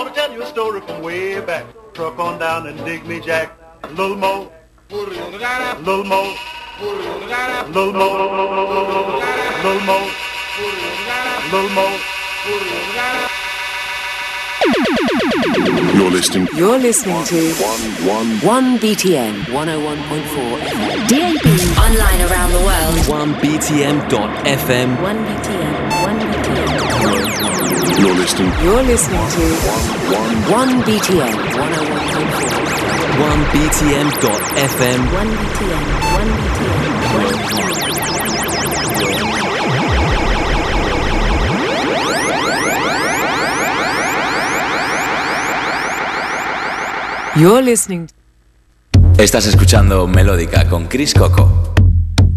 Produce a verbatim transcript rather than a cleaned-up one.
gonna tell you a story from way back. Truck on down and dig me, Jack. A little more. A little more. A little more. A little more. A little more. You're listening. You're listening to one, one, one B T M one oh one point four F M. D A B online around the world. one B T M dot F M. one B T M. one B T M. You're listening. You're listening to one, one B T M one oh one point four. one B T M dot F M. one B T M. one B T M. one B T M. You're listening. Estás escuchando Melódica con Chris Coco.